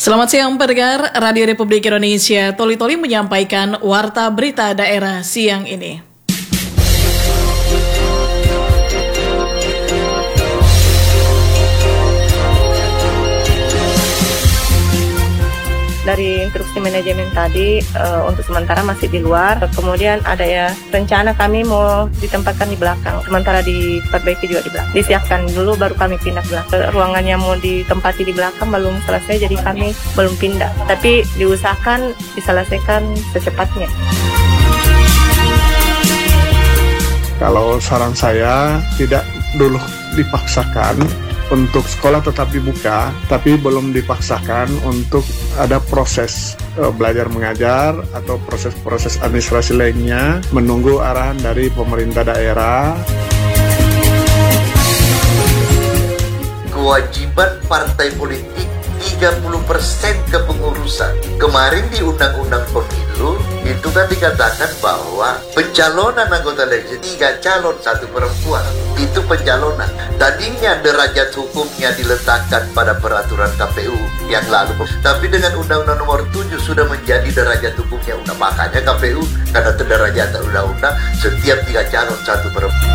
Selamat siang pendengar Radio Republik Indonesia. Toli-Toli menyampaikan warta berita daerah siang ini. Dari instruksi manajemen tadi untuk sementara masih di luar, kemudian ada ya rencana kami mau ditempatkan di belakang, sementara diperbaiki juga di belakang, disiapkan dulu baru kami pindah ke belakang. Ruangannya mau ditempati di belakang belum selesai, jadi kami belum pindah, tapi diusahakan diselesaikan secepatnya. Kalau saran saya tidak dulu dipaksakan untuk sekolah tetap dibuka, tapi belum dipaksakan untuk ada proses belajar mengajar atau proses-proses administrasi lainnya, menunggu arahan dari pemerintah daerah. Kewajiban partai politik 30% kepengurusan. Kemarin di Undang-Undang Pemilu itu kan dikatakan bahwa pencalonan anggota legislatif 3 calon 1 perempuan. Itu pencalonan. Tadinya derajat hukumnya diletakkan pada peraturan KPU yang lalu. Tapi dengan Undang-Undang Nomor 7 sudah menjadi derajat hukumnya undang. Makanya KPU karena derajat undang-undang setiap 3 calon 1 perempuan.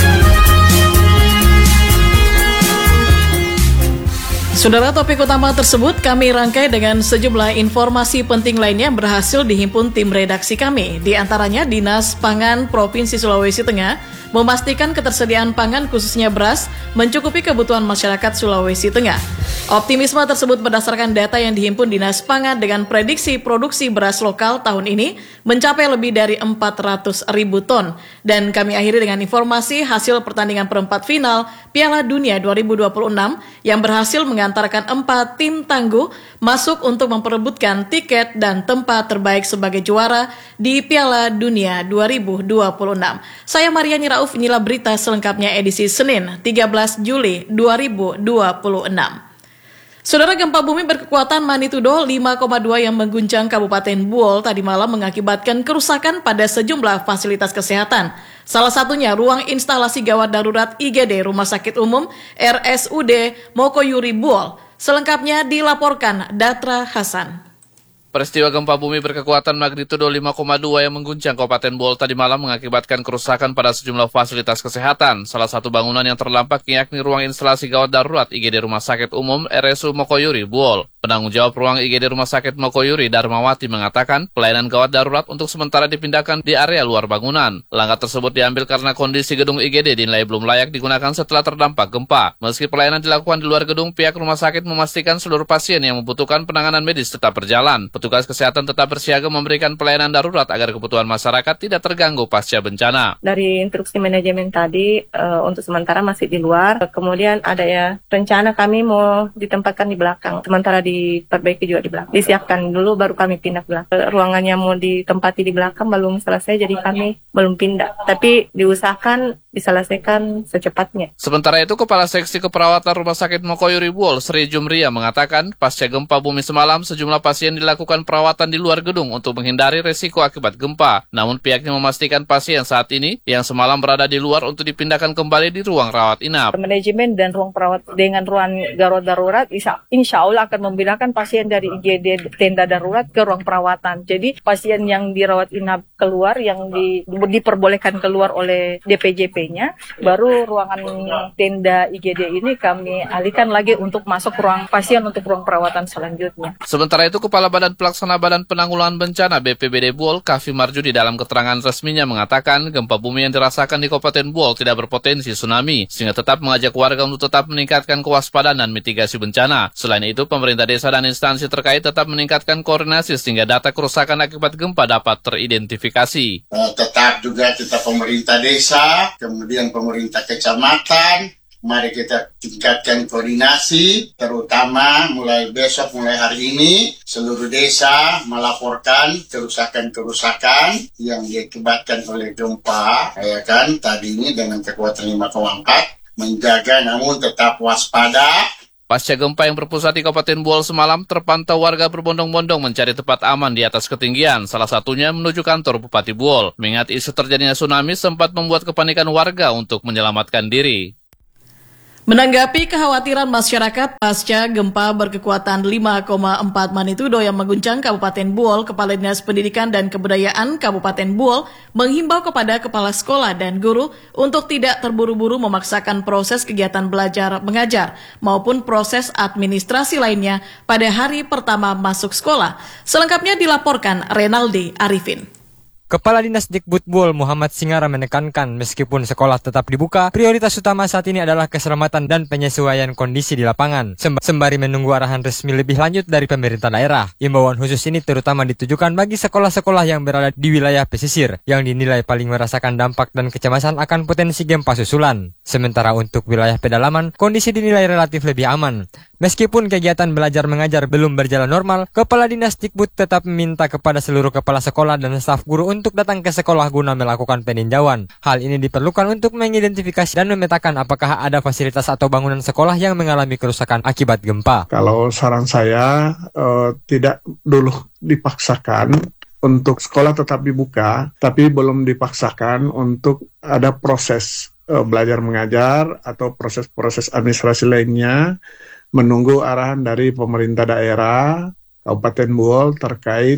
Saudara, topik utama tersebut kami rangkai dengan sejumlah informasi penting lainnya yang berhasil dihimpun tim redaksi kami. Di antaranya, Dinas Pangan Provinsi Sulawesi Tengah memastikan ketersediaan pangan khususnya beras mencukupi kebutuhan masyarakat Sulawesi Tengah. Optimisme tersebut berdasarkan data yang dihimpun Dinas Pangan dengan prediksi produksi beras lokal tahun ini mencapai lebih dari 400.000 ton. Dan kami akhiri dengan informasi hasil pertandingan perempat final Piala Dunia 2026 yang berhasil mengantarkan 4 tim tangguh masuk untuk memperebutkan tiket dan tempat terbaik sebagai juara di Piala Dunia 2026. Saya Mariani Rauf, inilah berita selengkapnya edisi Senin 13 Juli 2026. Saudara, gempa bumi berkekuatan magnitudo 5,2 yang mengguncang Kabupaten Buol tadi malam mengakibatkan kerusakan pada sejumlah fasilitas kesehatan. Salah satunya ruang instalasi gawat darurat IGD Rumah Sakit Umum RSUD Mokoyuri Buol. Selengkapnya dilaporkan Datra Hasan. Peristiwa gempa bumi berkekuatan magnitudo 5,2 yang mengguncang Kabupaten Buol tadi malam mengakibatkan kerusakan pada sejumlah fasilitas kesehatan. Salah satu bangunan yang terdampak yakni ruang instalasi gawat darurat IGD Rumah Sakit Umum RSU Mokoyuri Buol. Penanggung jawab ruang IGD Rumah Sakit Mokoyuri, Darmawati, mengatakan pelayanan gawat darurat untuk sementara dipindahkan di area luar bangunan. Langkah tersebut diambil karena kondisi gedung IGD dinilai belum layak digunakan setelah terdampak gempa. Meski pelayanan dilakukan di luar gedung, pihak rumah sakit memastikan seluruh pasien yang membutuhkan penanganan medis tetap berjalan. Petugas kesehatan tetap bersiaga memberikan pelayanan darurat agar kebutuhan masyarakat tidak terganggu pasca bencana. Dari instruksi manajemen tadi untuk sementara masih di luar, kemudian ada ya rencana kami mau ditempatkan di belakang, sementara diperbaiki juga di belakang, disiapkan dulu baru kami pindah ke belakang. Ruangannya mau ditempati di belakang belum selesai, jadi kami belum pindah, tapi diusahakan diselesaikan secepatnya. Sementara itu, Kepala Seksi Keperawatan Rumah Sakit Mokoyuri Buol, Sri Jumria, mengatakan pasca gempa bumi semalam sejumlah pasien dilakukan perawatan di luar gedung untuk menghindari resiko akibat gempa. Namun pihaknya memastikan pasien saat ini yang semalam berada di luar untuk dipindahkan kembali di ruang rawat inap. Manajemen dan ruang perawat dengan ruang gawat darurat insya Allah akan memindahkan pasien dari IGD tenda darurat ke ruang perawatan. Jadi pasien yang dirawat inap keluar, yang diperbolehkan keluar oleh DPJP-nya, baru ruangan tenda IGD ini kami alihkan lagi untuk masuk ruang pasien untuk ruang perawatan selanjutnya. Sementara itu, Kepala Badan Pelaksana Badan Penanggulangan Bencana BPBD Buol, Kavi Marjudi, dalam keterangan resminya mengatakan gempa bumi yang dirasakan di Kabupaten Buol tidak berpotensi tsunami, sehingga tetap mengajak warga untuk tetap meningkatkan kewaspadaan dan mitigasi bencana. Selain itu, pemerintah desa dan instansi terkait tetap meningkatkan koordinasi sehingga data kerusakan akibat gempa dapat teridentifikasi. Tetap juga kita pemerintah desa, kemudian pemerintah kecamatan, mari kita tingkatkan koordinasi, terutama mulai besok, mulai hari ini, seluruh desa melaporkan kerusakan-kerusakan yang diakibatkan oleh gempa, ya kan, tadi ini dengan kekuatan 5,4, menjaga namun tetap waspada. Pasca gempa yang berpusat di Kabupaten Buol semalam, terpantau warga berbondong-bondong mencari tempat aman di atas ketinggian, salah satunya menuju kantor Bupati Buol. Mengingat isu terjadinya tsunami sempat membuat kepanikan warga untuk menyelamatkan diri. Menanggapi kekhawatiran masyarakat pasca gempa berkekuatan 5,4 magnitudo yang mengguncang Kabupaten Buol, Kepala Dinas Pendidikan dan Kebudayaan Kabupaten Buol menghimbau kepada kepala sekolah dan guru untuk tidak terburu-buru memaksakan proses kegiatan belajar mengajar maupun proses administrasi lainnya pada hari pertama masuk sekolah. Selengkapnya dilaporkan Renaldi Arifin. Kepala Dinas Dikbud Buol Muhammad Singara menekankan meskipun sekolah tetap dibuka, prioritas utama saat ini adalah keselamatan dan penyesuaian kondisi di lapangan, sembari menunggu arahan resmi lebih lanjut dari pemerintah daerah. Imbauan khusus ini terutama ditujukan bagi sekolah-sekolah yang berada di wilayah pesisir, yang dinilai paling merasakan dampak dan kecemasan akan potensi gempa susulan. Sementara untuk wilayah pedalaman, kondisi dinilai relatif lebih aman. Meskipun kegiatan belajar mengajar belum berjalan normal, Kepala Dinas Dikbud tetap meminta kepada seluruh kepala sekolah dan staf guru untuk datang ke sekolah guna melakukan peninjauan. Hal ini diperlukan untuk mengidentifikasi dan memetakan apakah ada fasilitas atau bangunan sekolah yang mengalami kerusakan akibat gempa. Kalau saran saya tidak dulu dipaksakan untuk sekolah tetap dibuka, tapi belum dipaksakan untuk ada proses belajar mengajar atau proses-proses administrasi lainnya, menunggu arahan dari pemerintah daerah Kabupaten Buol terkait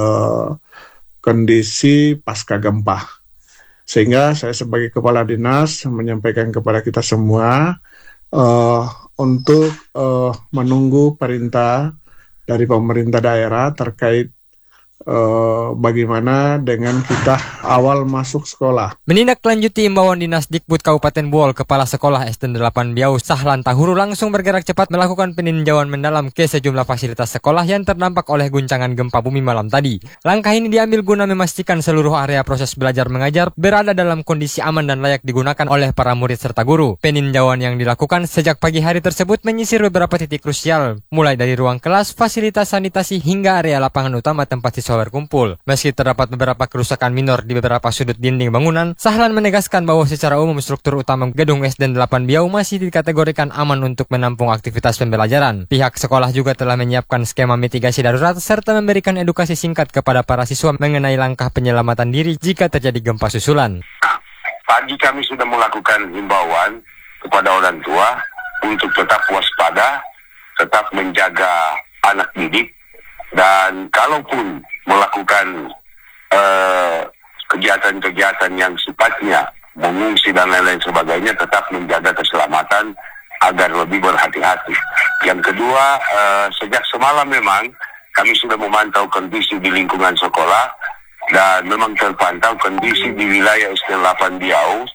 kondisi pasca gempa. Sehingga saya sebagai kepala dinas menyampaikan kepada kita semua untuk menunggu perintah dari pemerintah daerah terkait bagaimana dengan kita awal masuk sekolah. Menindaklanjuti imbauan Dinas Dikbud Kabupaten Buol, Kepala Sekolah SDN 8 Biau Sahlan Tahuru langsung bergerak cepat melakukan peninjauan mendalam ke sejumlah fasilitas sekolah yang terdampak oleh guncangan gempa bumi malam tadi. Langkah ini diambil guna memastikan seluruh area proses belajar mengajar berada dalam kondisi aman dan layak digunakan oleh para murid serta guru. Peninjauan yang dilakukan sejak pagi hari tersebut menyisir beberapa titik krusial, mulai dari ruang kelas, fasilitas sanitasi hingga area lapangan utama tempat siswa berkumpul. Meski terdapat beberapa kerusakan minor di beberapa sudut dinding bangunan, Sahlan menegaskan bahwa secara umum struktur utama gedung SDN 8 Biau masih dikategorikan aman untuk menampung aktivitas pembelajaran. Pihak sekolah juga telah menyiapkan skema mitigasi darurat serta memberikan edukasi singkat kepada para siswa mengenai langkah penyelamatan diri jika terjadi gempa susulan. Pagi kami sudah melakukan himbauan kepada orang tua untuk tetap waspada, tetap menjaga anak didik, dan kalaupun melakukan kegiatan-kegiatan yang sifatnya mengungsi dan lain-lain sebagainya, tetap menjaga keselamatan agar lebih berhati-hati. Yang kedua, sejak semalam memang kami sudah memantau kondisi di lingkungan sekolah dan memang terpantau kondisi di wilayah SDN 8 Biau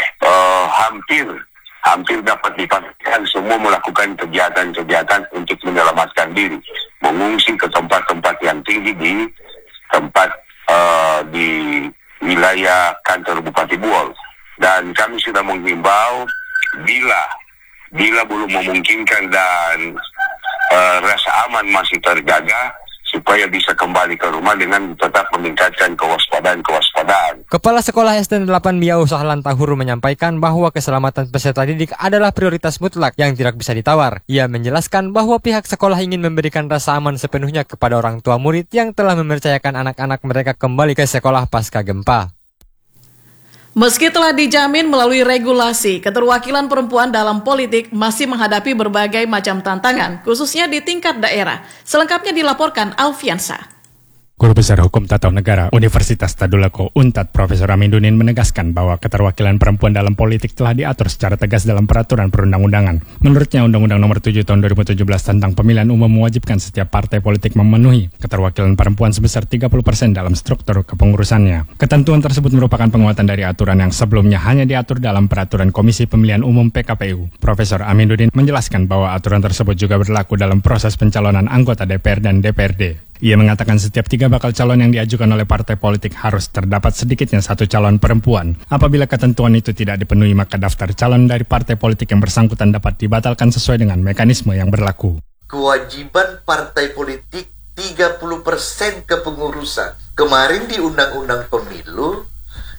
hampir dapat dipastikan semua melakukan kegiatan-kegiatan untuk menyelamatkan diri, mengungsi ke tempat-tempat yang tinggi di tempat di wilayah kantor Bupati Buol. Dan kami sudah menghimbau bila belum memungkinkan dan rasa aman masih terjaga, supaya bisa kembali ke rumah dengan tetap meningkatkan kewaspadaan. Kepala Sekolah SDN 8 Biau Sahlan Tahuru menyampaikan bahwa keselamatan peserta didik adalah prioritas mutlak yang tidak bisa ditawar. Ia menjelaskan bahwa pihak sekolah ingin memberikan rasa aman sepenuhnya kepada orang tua murid yang telah mempercayakan anak-anak mereka kembali ke sekolah pasca gempa. Meski telah dijamin melalui regulasi, keterwakilan perempuan dalam politik masih menghadapi berbagai macam tantangan, khususnya di tingkat daerah. Selengkapnya dilaporkan Alfiansa. Guru Besar Hukum Tata Negara Universitas Tadulako Untat Profesor Aminuddin menegaskan bahwa keterwakilan perempuan dalam politik telah diatur secara tegas dalam peraturan perundang-undangan. Menurutnya Undang-Undang Nomor 7 Tahun 2017 tentang Pemilihan Umum mewajibkan setiap partai politik memenuhi keterwakilan perempuan sebesar 30% dalam struktur kepengurusannya. Ketentuan tersebut merupakan penguatan dari aturan yang sebelumnya hanya diatur dalam peraturan Komisi Pemilihan Umum PKPU. Profesor Aminuddin menjelaskan bahwa aturan tersebut juga berlaku dalam proses pencalonan anggota DPR dan DPRD. Ia mengatakan setiap 3 bakal calon yang diajukan oleh partai politik harus terdapat sedikitnya 1 calon perempuan. Apabila ketentuan itu tidak dipenuhi, maka daftar calon dari partai politik yang bersangkutan dapat dibatalkan sesuai dengan mekanisme yang berlaku. Kewajiban partai politik 30% kepengurusan. Kemarin di Undang-Undang Pemilu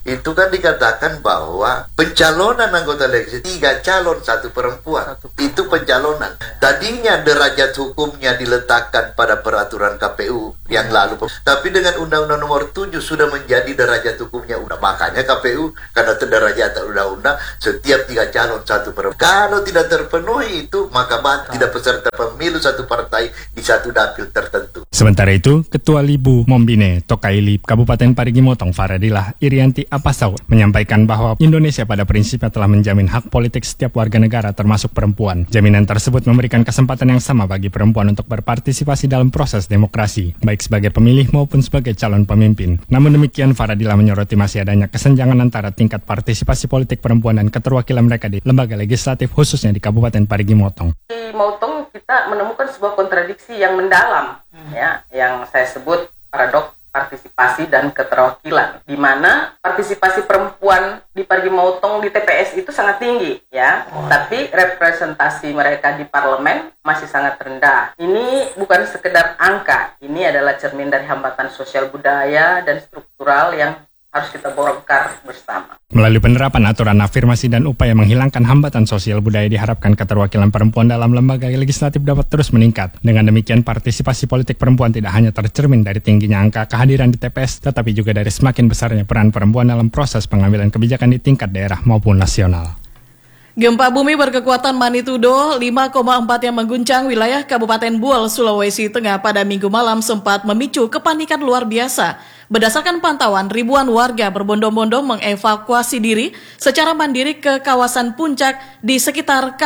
itu kan dikatakan bahwa pencalonan anggota legislatif 3 calon 1 perempuan. Itu pencalonan. Tadinya derajat hukumnya diletakkan pada peraturan KPU yang lalu. Tapi dengan Undang-Undang Nomor 7 sudah menjadi derajat hukumnya undang. Makanya KPU karena derajat undang-undang setiap 3 calon 1 perempuan. Kalau tidak terpenuhi itu maka tidak peserta pemilu satu partai di satu dapil tertentu. Sementara itu, Ketua Libu Mombine Tokaili Kabupaten Parigi Motong Faradilah Irianti Apasau menyampaikan bahwa Indonesia pada prinsipnya telah menjamin hak politik setiap warga negara termasuk perempuan. Jaminan tersebut memberikan kesempatan yang sama bagi perempuan untuk berpartisipasi dalam proses demokrasi, baik sebagai pemilih maupun sebagai calon pemimpin. Namun demikian, Faradilah menyoroti masih adanya kesenjangan antara tingkat partisipasi politik perempuan dan keterwakilan mereka di lembaga legislatif khususnya di Kabupaten Parigi Motong. Di Motong kita menemukan sebuah kontradiksi yang mendalam, ya, yang saya sebut paradoks partisipasi dan keterwakilan, di mana partisipasi perempuan di Parigi Motong di TPS itu sangat tinggi, ya, tapi representasi mereka di parlemen masih sangat rendah. Ini bukan sekedar angka, ini adalah cermin dari hambatan sosial budaya dan struktural yang harus kita bongkar bersama. Melalui penerapan aturan afirmasi dan upaya menghilangkan hambatan sosial budaya diharapkan keterwakilan perempuan dalam lembaga legislatif dapat terus meningkat. Dengan demikian, partisipasi politik perempuan tidak hanya tercermin dari tingginya angka kehadiran di TPS, tetapi juga dari semakin besarnya peran perempuan dalam proses pengambilan kebijakan di tingkat daerah maupun nasional. Gempa bumi berkekuatan magnitudo 5,4 yang mengguncang wilayah Kabupaten Buol, Sulawesi Tengah pada Minggu malam sempat memicu kepanikan luar biasa. Berdasarkan pantauan, ribuan warga berbondong-bondong mengevakuasi diri secara mandiri ke kawasan puncak di sekitar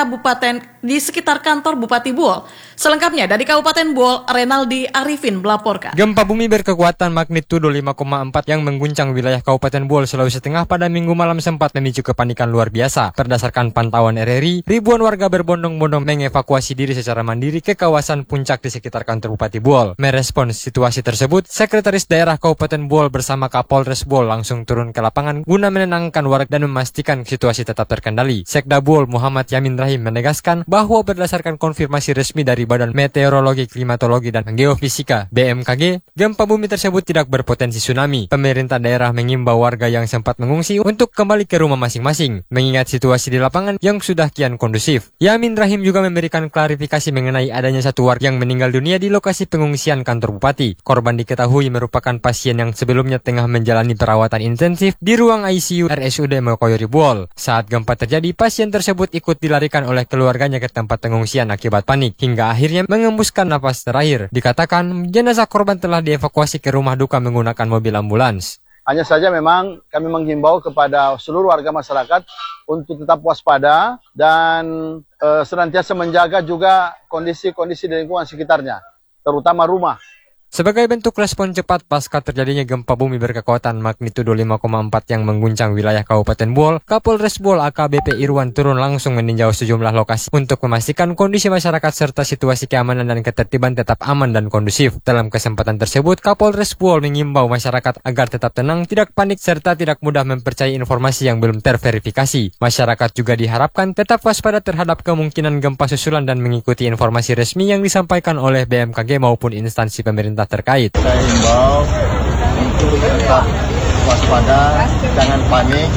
kantor Bupati Buol. Selengkapnya dari Kabupaten Buol, Renaldi Arifin melaporkan. Gempa bumi berkekuatan magnitudo 5,4 yang mengguncang wilayah Kabupaten Buol, Sulawesi Tengah pada Minggu malam sempat memicu kepanikan luar biasa. Berdasarkan pantauan RRI, ribuan warga berbondong-bondong mengevakuasi diri secara mandiri ke kawasan puncak di sekitar kantor Bupati Buol. Merespons situasi tersebut, Sekretaris Daerah Kabupaten Buol bersama Kapolres Buol langsung turun ke lapangan guna menenangkan warga dan memastikan situasi tetap terkendali. Sekda Buol Muhammad Yamin Rahim menegaskan bahwa berdasarkan konfirmasi resmi dari Badan Meteorologi, Klimatologi, dan Geofisika (BMKG), gempa bumi tersebut tidak berpotensi tsunami. Pemerintah daerah mengimbau warga yang sempat mengungsi untuk kembali ke rumah masing-masing, mengingat situasi di lapangan yang sudah kian kondusif. Yamin Rahim juga memberikan klarifikasi mengenai adanya satu warga yang meninggal dunia di lokasi pengungsian kantor bupati. Korban diketahui merupakan pasien yang sebelumnya tengah menjalani perawatan intensif di ruang ICU RSUD Mokoyori Buol. Saat gempa terjadi, pasien tersebut ikut dilarikan oleh keluarganya ke tempat pengungsian akibat panik, hingga akhirnya mengembuskan napas terakhir. Dikatakan, jenazah korban telah dievakuasi ke rumah duka menggunakan mobil ambulans. Hanya saja memang kami menghimbau kepada seluruh warga masyarakat untuk tetap waspada dan senantiasa menjaga juga kondisi-kondisi di lingkungan sekitarnya, terutama rumah. Sebagai bentuk respon cepat pasca terjadinya gempa bumi berkekuatan magnitudo 5,4 yang mengguncang wilayah Kabupaten Buol, Kapolres Buol AKBP Irwan turun langsung meninjau sejumlah lokasi untuk memastikan kondisi masyarakat serta situasi keamanan dan ketertiban tetap aman dan kondusif. Dalam kesempatan tersebut, Kapolres Buol mengimbau masyarakat agar tetap tenang, tidak panik, serta tidak mudah mempercayai informasi yang belum terverifikasi. Masyarakat juga diharapkan tetap waspada terhadap kemungkinan gempa susulan dan mengikuti informasi resmi yang disampaikan oleh BMKG maupun instansi pemerintah terkait. Saya himbau untuk tetap waspada, jangan panik.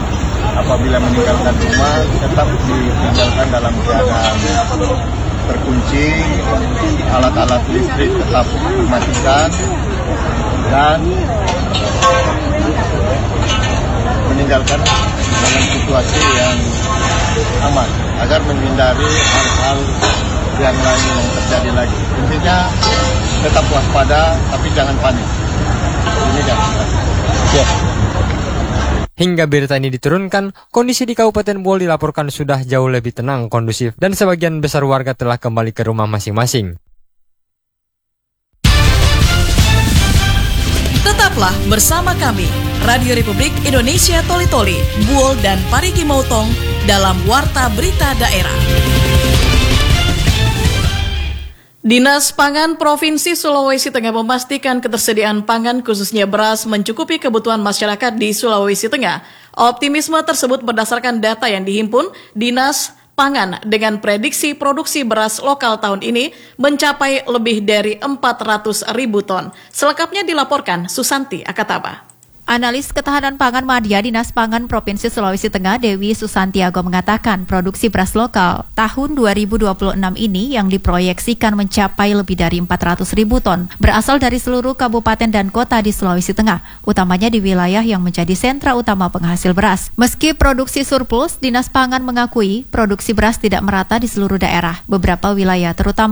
Apabila meninggalkan rumah, tetap ditinggalkan dalam keadaan terkunci, alat-alat listrik tetap dimatikan, dan meninggalkan dalam situasi yang aman agar menghindari hal-hal yang lain yang terjadi lagi. Intinya tetap waspada, tapi jangan panik. Ini jangan. Hingga berita ini diturunkan, kondisi di Kabupaten Buol dilaporkan sudah jauh lebih tenang, kondusif, dan sebagian besar warga telah kembali ke rumah masing-masing. Tetaplah bersama kami, Radio Republik Indonesia Toli-Toli, Buol dan Parigi Motong dalam Warta Berita Daerah. Dinas Pangan Provinsi Sulawesi Tengah memastikan ketersediaan pangan khususnya beras mencukupi kebutuhan masyarakat di Sulawesi Tengah. Optimisme tersebut berdasarkan data yang dihimpun Dinas Pangan dengan prediksi produksi beras lokal tahun ini mencapai lebih dari 400.000 ton. Selengkapnya dilaporkan Susanti Akataba. Analis ketahanan pangan Madya Dinas Pangan Provinsi Sulawesi Tengah Dewi Susantiago mengatakan produksi beras lokal tahun 2026 ini yang diproyeksikan mencapai lebih dari 400.000 ton berasal dari seluruh kabupaten dan kota di Sulawesi Tengah, utamanya di wilayah yang menjadi sentra utama penghasil beras. Meski produksi surplus, Dinas Pangan mengakui produksi beras tidak merata di seluruh daerah. Beberapa wilayah terutama